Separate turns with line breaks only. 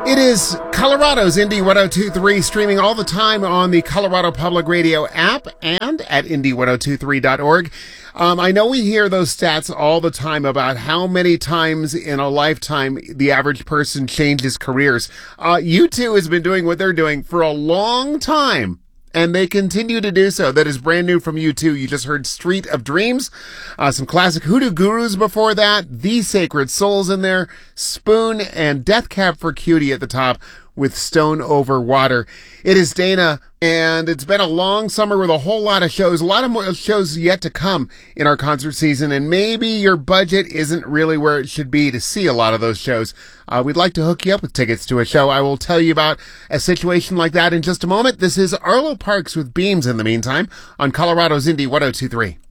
It is Colorado's Indie 102.3, streaming all the time on the Colorado Public Radio app and at indie1023.org. I know we hear those stats all the time about how many times in a lifetime the average person changes careers. U2 has been doing what they're doing for a long time, and they continue to do so. That is brand new from U2. You just heard Street of Dreams, some classic Hoodoo Gurus before that, The Sacred Souls in there, Spoon, and Death Cab for Cutie at the top with Stone Over Water. It is Dana, and it's been a long summer with a whole lot of shows, a lot of more shows yet to come in our concert season, and maybe your budget isn't really where it should be to see a lot of those shows. We'd like to hook you up with tickets to a show. I will tell you about a situation like that in just a moment. This is Arlo Parks with Beams in the meantime on Colorado's Indie 102.3.